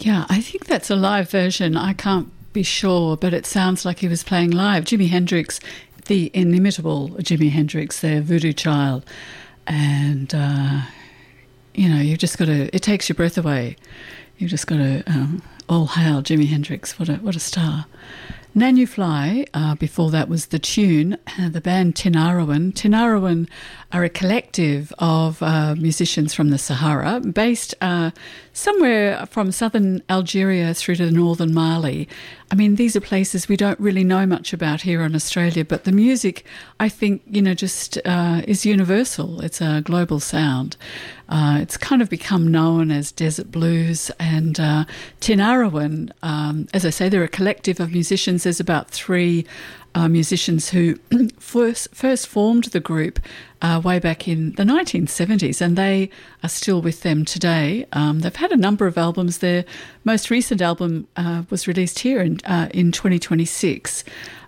Yeah, I think that's a live version. I can't be sure, but it sounds like he was playing live. Jimi Hendrix, the inimitable Jimi Hendrix, their Voodoo Child. And, you've just got to, it takes your breath away. You've just got to, all hail Jimi Hendrix. What a star. Nan You Fly, before that was The Tune, the band Tinariwen. Tinariwen are a collective of musicians from the Sahara, based somewhere from southern Algeria through to northern Mali. I mean, these are places we don't really know much about here in Australia, but the music, I think, just is universal. It's a global sound. It's kind of become known as desert blues, and Tinariwen, as I say, they're a collective of musicians. There's about three musicians who first formed the group way back in the 1970s, and they are still with them today. They've had a number of albums. Their most recent album was released here in 2026.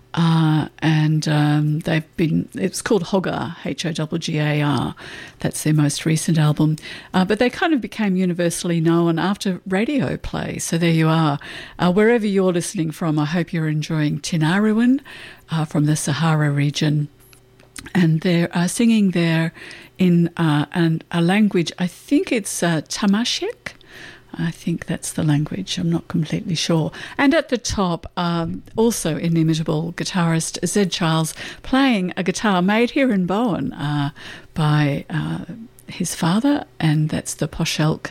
It's called Hoggar, Hoggar. That's their most recent album. But they kind of became universally known after radio play. So there you are. Wherever you're listening from, I hope you're enjoying Tinariwen from the Sahara region. And they're singing there in a language, I think it's Tamashek. I think that's the language. I'm not completely sure. And at the top, also inimitable guitarist Zed Charles playing a guitar made here in Bowen by his father, and that's the Poshelk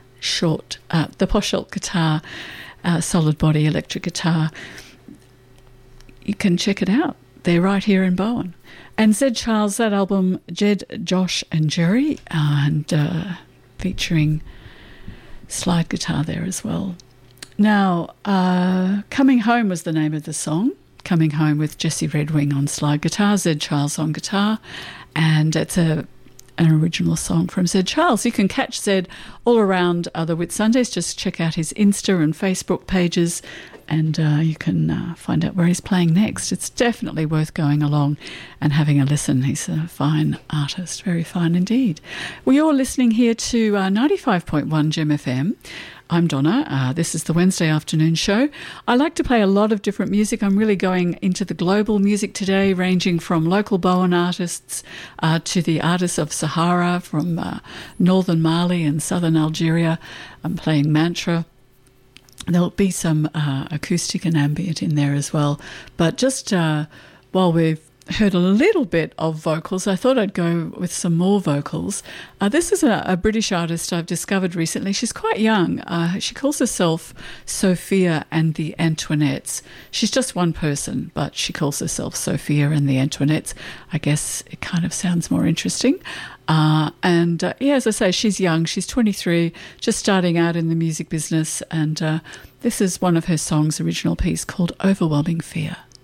guitar, solid body electric guitar. You can check it out. They're right here in Bowen. And Zed Charles, that album, Jed, Josh and Jerry, and featuring slide guitar there as well. Now, Coming Home was the name of the song. Coming Home with Jesse Redwing on slide guitar, Zed Charles on guitar, and it's an original song from Zed Charles. You can catch Zed all around the Whitsundays. Just check out his Insta and Facebook pages, and you can find out where he's playing next. It's definitely worth going along and having a listen. He's a fine artist, very fine indeed. Well, you're listening here to 95.1 Gem FM. I'm Donna. This is the Wednesday afternoon show. I like to play a lot of different music. I'm really going into the global music today, ranging from local Bowen artists to the artists of Sahara, from northern Mali and southern Algeria. I'm playing Mantra. There'll be some acoustic and ambient in there as well. But just while we've heard a little bit of vocals, I thought I'd go with some more vocals. This is a British artist I've discovered recently. She's quite young. She calls herself Sophia and the Antoinettes. She's just one person, but she calls herself Sophia and the Antoinettes. I guess it kind of sounds more interesting. As I say, she's young. She's 23, just starting out in the music business. And this is one of her songs, original piece called Overwhelming Fear.